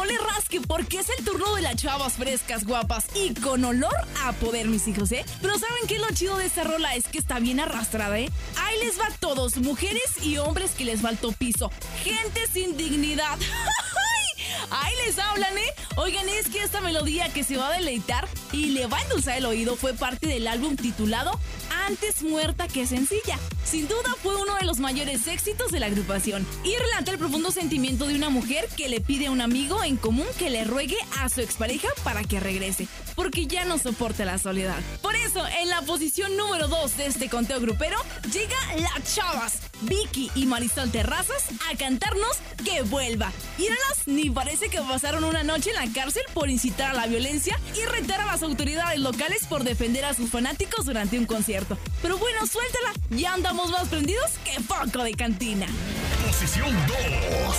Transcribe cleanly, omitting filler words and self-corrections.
no le rasque porque es el turno de las chavas frescas, guapas y con olor a poder, mis hijos, ¿eh? Pero ¿saben qué es lo chido de esta rola? Es que está bien arrastrada, ¿eh? Ahí les va a todos, mujeres y hombres que les faltó piso. Gente sin dignidad. Ahí les hablan, ¿eh? Oigan, es que esta melodía que se va a deleitar y le va a endulzar el oído fue parte del álbum titulado Antes muerta que sencilla. Sin duda fue uno de los mayores éxitos de la agrupación y relata el profundo sentimiento de una mujer que le pide a un amigo en común que le ruegue a su expareja para que regrese, porque ya no soporta la soledad. Por eso, en la posición número 2 de este conteo grupero, llega las chavas Vicky y Marisol Terrazas a cantarnos Que Vuelva. Íralas, ni parece que pasaron una noche en la cárcel por incitar a la violencia y retar a las autoridades locales por defender a sus fanáticos durante un concierto. Pero bueno, suéltala, ya andamos más prendidos que foco de cantina. Posición 2.